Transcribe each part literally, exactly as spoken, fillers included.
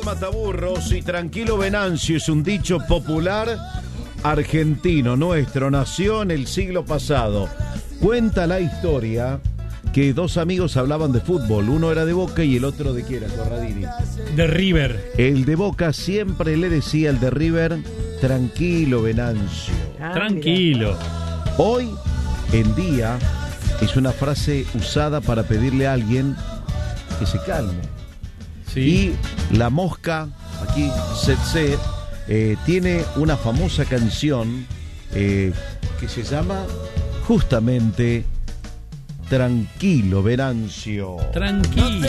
al mataburros y tranquilo Venancio es un dicho popular argentino, nuestro, nació en el siglo pasado. Cuenta la historia que dos amigos hablaban de fútbol, uno era de Boca y el otro de quién era, Corradini. De River. El de Boca siempre le decía al de River, tranquilo Venancio. Ah, Tranquilo. Hoy en día es una frase usada para pedirle a alguien que se calme. Sí. Y La Mosca, aquí Setse, eh, tiene una famosa canción eh, que se llama justamente Tranquilo Venancio. Tranquilo.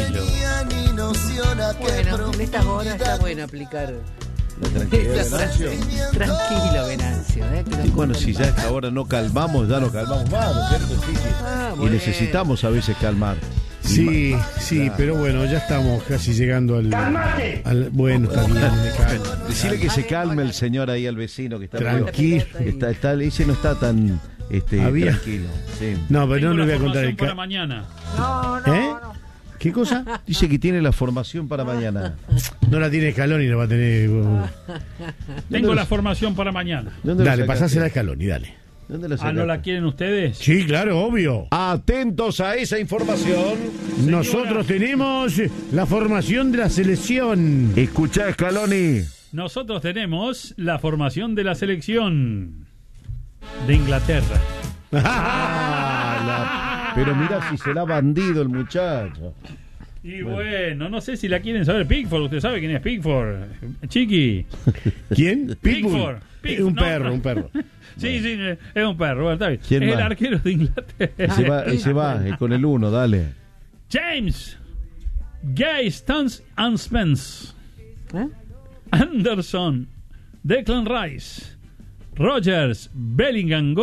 Bueno, en estas horas está bueno aplicar La tranquilidad esa Venancio. frase. Tranquilo, Venancio. ¿eh? Que no Y bueno, pongan si ya mal. a esta hora no calmamos, ya no calmamos más, ¿no es cierto? Sí, sí. Ah, Y bueno. necesitamos a veces calmar. Y Sí, ma- sí, Claro. pero bueno, ya estamos casi llegando al... al bueno, está bien, me calmo. Decirle que se calme el señor ahí al vecino que está Tranquilo. medio- Está, está, ese no está tan este, Había- tranquilo. Sí. No, pero Tengo no le la voy a contar formación el... para ca- mañana. No, no, ¿Eh? no. ¿Qué cosa? Dice que tiene la formación para mañana. No la tiene Scaloni, la va a tener... uh, Tengo lo- la formación para mañana. ¿Dónde lo Dale, sacaste? pasásela a Scaloni, dale. ¿Dónde lo Ah, ¿no sacaste? la quieren ustedes? Sí, claro, obvio. Atentos a esa información. Nosotros tenemos la formación de la selección. Escuchá, Scaloni. Nosotros tenemos la formación de la selección de Inglaterra. Ah, la- Pero mira si será bandido el muchacho. Y bueno, no sé si la quieren saber. Pickford, usted sabe quién es Pickford. Chiqui. ¿Quién? Pickford. Eh, un No, perro, no. un perro. Sí, sí, es un perro. Bueno, está bien. ¿Quién Es más? el arquero de Inglaterra. Se va, se va eh, con el uno, dale. James. Gay Stans and Spence. ¿Eh? Anderson. Declan Rice. Rogers. Bellingham.